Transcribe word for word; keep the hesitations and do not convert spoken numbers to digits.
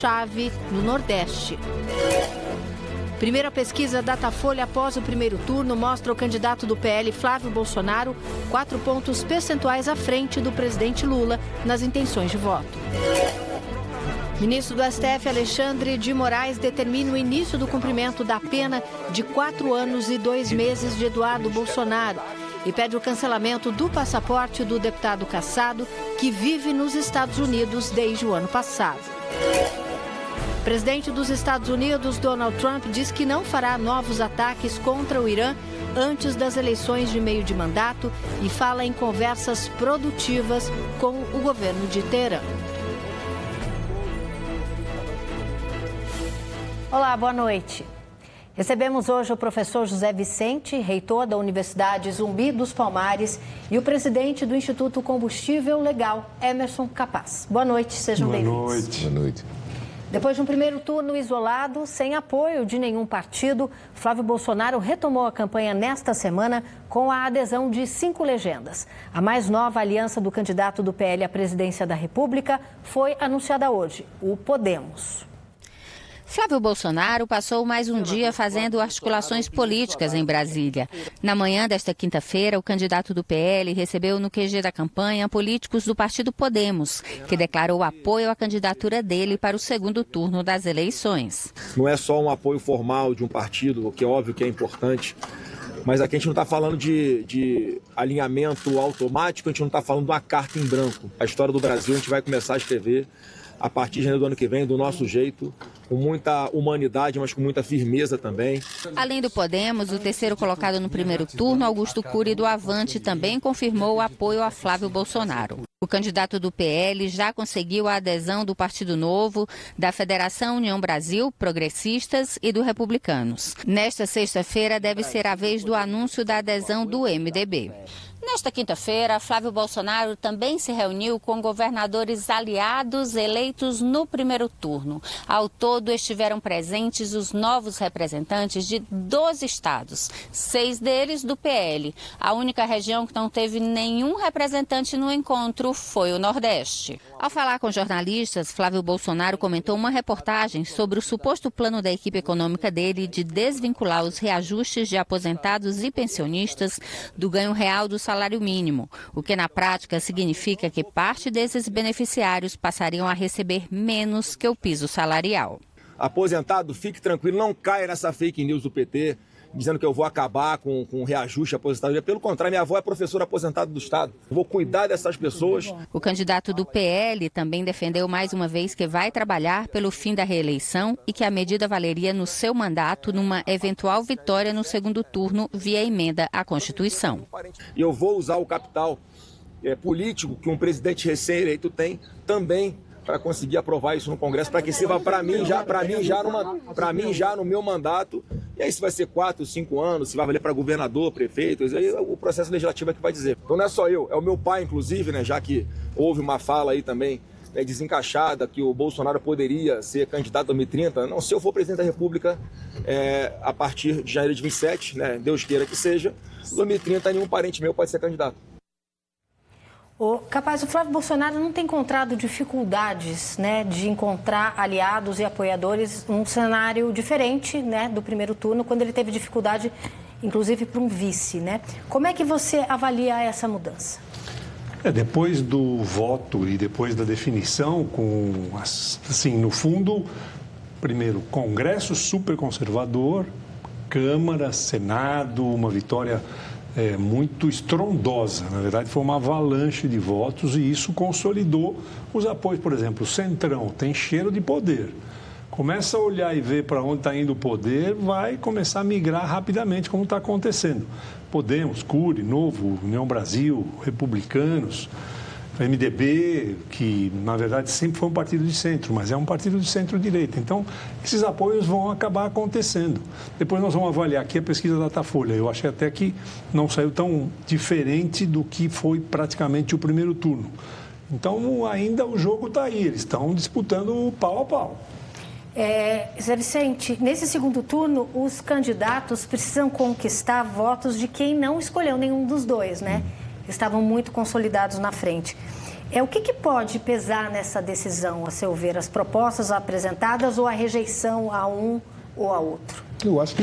chave no Nordeste. Primeira pesquisa Datafolha após o primeiro turno mostra o candidato do P L, Flávio Bolsonaro, quatro pontos percentuais à frente do presidente Lula nas intenções de voto. Ministro do S T F, Alexandre de Moraes, determina o início do cumprimento da pena de quatro anos e dois meses de Eduardo Bolsonaro e pede o cancelamento do passaporte do deputado cassado, que vive nos Estados Unidos desde o ano passado. O presidente dos Estados Unidos, Donald Trump, diz que não fará novos ataques contra o Irã antes das eleições de meio de mandato e fala em conversas produtivas com o governo de Teherã. Olá, boa noite. Recebemos hoje o professor José Vicente, reitor da Universidade Zumbi dos Palmares, e o presidente do Instituto Combustível Legal, Emerson Capaz. Boa noite, sejam bem-vindos. Boa noite. Boa noite. Depois de um primeiro turno isolado, sem apoio de nenhum partido, Flávio Bolsonaro retomou a campanha nesta semana com a adesão de cinco legendas. A mais nova aliança do candidato do P L à presidência da República foi anunciada hoje, o Podemos. Flávio Bolsonaro passou mais um dia fazendo articulações políticas em Brasília. Na manhã desta quinta-feira, o candidato do P L recebeu no Q G da campanha políticos do partido Podemos, que declarou apoio à candidatura dele para o segundo turno das eleições. Não é só um apoio formal de um partido, o que é óbvio que é importante, mas aqui a gente não está falando de, de alinhamento automático, a gente não está falando de uma carta em branco. A história do Brasil a gente vai começar a escrever a partir de janeiro do ano que vem, do nosso jeito, com muita humanidade, mas com muita firmeza também. Além do Podemos, o terceiro colocado no primeiro turno, Augusto Cury do Avante, também confirmou o apoio a Flávio Bolsonaro. O candidato do P L já conseguiu a adesão do Partido Novo, da Federação União Brasil, Progressistas e do Republicanos. Nesta sexta-feira deve ser a vez do anúncio da adesão do M D B. Nesta quinta-feira, Flávio Bolsonaro também se reuniu com governadores aliados eleitos no primeiro turno. Ao todo, estiveram presentes os novos representantes de doze estados, seis deles do P L. A única região que não teve nenhum representante no encontro foi o Nordeste. Ao falar com jornalistas, Flávio Bolsonaro comentou uma reportagem sobre o suposto plano da equipe econômica dele de desvincular os reajustes de aposentados e pensionistas do ganho real do salário mínimo, o que na prática significa que parte desses beneficiários passariam a receber menos que o piso salarial. Aposentado, fique tranquilo, não caia nessa fake news do P T, dizendo que eu vou acabar com, com o reajuste aposentadoria. Pelo contrário, minha avó é professora aposentada do Estado. Eu vou cuidar dessas pessoas. O candidato do P L também defendeu mais uma vez que vai trabalhar pelo fim da reeleição e que a medida valeria no seu mandato numa eventual vitória no segundo turno via emenda à Constituição. E eu vou usar o capital é, político que um presidente recém-eleito tem também para conseguir aprovar isso no Congresso, para que sirva para mim já, para mim já numa, para mim já no meu mandato. E aí se vai ser quatro, cinco anos, se vai valer para governador, prefeito, aí o processo legislativo é que vai dizer. Então não é só eu, é o meu pai, inclusive, né, já que houve uma fala aí também, né, desencaixada, que o Bolsonaro poderia ser candidato em dois mil e trinta. Não, se eu for presidente da República é, a partir de janeiro de vinte e sete, né, Deus queira que seja, em dois mil e trinta nenhum parente meu pode ser candidato. O, capaz, o Flávio Bolsonaro não tem encontrado dificuldades, né, de encontrar aliados e apoiadores num cenário diferente, né, do primeiro turno, quando ele teve dificuldade, inclusive, para um vice, né? Como é que você avalia essa mudança? É, depois do voto e depois da definição, com, assim, no fundo, primeiro, Congresso super conservador, Câmara, Senado, uma vitória É, muito estrondosa. Na verdade, foi uma avalanche de votos e isso consolidou os apoios. Por exemplo, o Centrão tem cheiro de poder. Começa a olhar e ver para onde está indo o poder, vai começar a migrar rapidamente, como está acontecendo. Podemos, Cury, Novo, União Brasil, Republicanos, M D B, que na verdade sempre foi um partido de centro, mas é um partido de centro-direita. Então, esses apoios vão acabar acontecendo. Depois nós vamos avaliar aqui a pesquisa da Datafolha. Eu achei até que não saiu tão diferente do que foi praticamente o primeiro turno. Então, ainda o jogo está aí, eles estão disputando pau a pau. É, Zé Vicente, nesse segundo turno, os candidatos precisam conquistar votos de quem não escolheu nenhum dos dois, né? Estavam muito consolidados na frente. É, o que, que pode pesar nessa decisão, a seu ver? As propostas apresentadas ou a rejeição a um ou a outro? Eu acho que